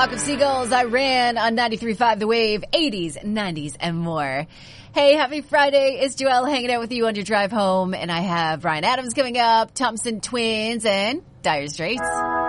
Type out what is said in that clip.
Flock of Seagulls, I ran on 93.5 The Wave, 80s, 90s, and more. Hey, happy Friday. It's Joelle hanging out with you on your drive home, and I have Brian Adams coming up, Thompson Twins, and Dire Straits.